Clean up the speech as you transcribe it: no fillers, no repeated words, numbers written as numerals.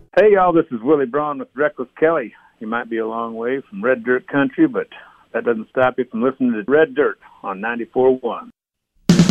Hey, y'all, this is Willie Braun with Reckless Kelly. You might be a long way from Red Dirt Country, but that doesn't stop you from listening to Red Dirt on 94.1.